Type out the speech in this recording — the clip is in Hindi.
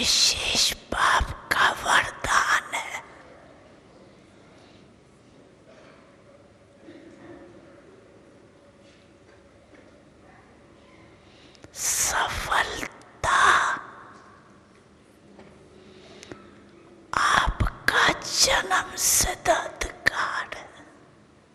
विशेष पाप का वरदान है। सफलता आपका जन्म सिद्ध